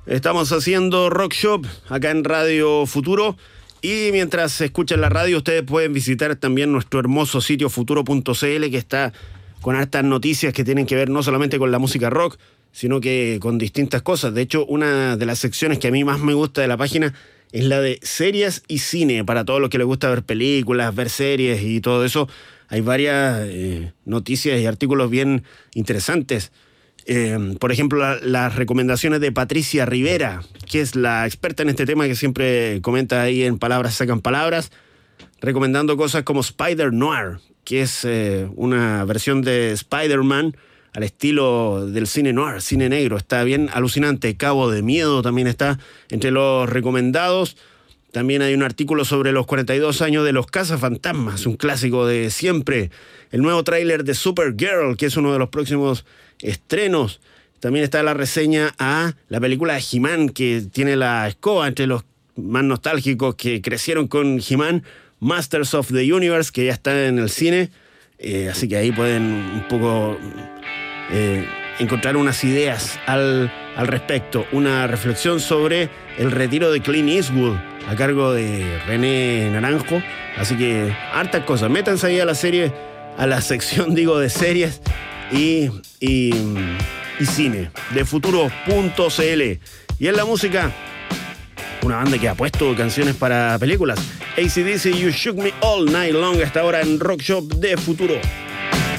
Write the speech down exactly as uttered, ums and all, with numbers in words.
Estamos haciendo Rock Shop acá en Radio Futuro. Y mientras escuchan la radio, ustedes pueden visitar también nuestro hermoso sitio futuro punto c l, que está con hartas noticias que tienen que ver no solamente con la música rock, sino que con distintas cosas. De hecho, una de las secciones que a mí más me gusta de la página es la de series y cine, para todos los que les gusta ver películas, ver series y todo eso. Hay varias eh, noticias y artículos bien interesantes. Eh, por ejemplo, la, las recomendaciones de Patricia Rivera, que es la experta en este tema, que siempre comenta ahí en Palabras Sacan Palabras, recomendando cosas como Spider Noir, que es eh, una versión de Spider-Man al estilo del cine noir, cine negro. Está bien alucinante. Cabo de Miedo también está entre los recomendados. También hay un artículo sobre los cuarenta y dos años de Los Cazafantasmas, un clásico de siempre. El nuevo tráiler de Supergirl, que es uno de los próximos estrenos. También está la reseña a la película de He-Man, que tiene la escoba entre los más nostálgicos que crecieron con He-Man, Masters of the Universe, que ya está en el cine. Eh, así que ahí pueden un poco eh, encontrar unas ideas al, al respecto. Una reflexión sobre el retiro de Clint Eastwood a cargo de René Naranjo. Así que hartas cosas. Métanse ahí a la serie, a la sección, digo, de series y, y, y cine de futuro punto c l. Y en la música, una banda que ha puesto canciones para películas. A C/D C, You Shook Me All Night Long, hasta ahora en Rock Shop de Futuro.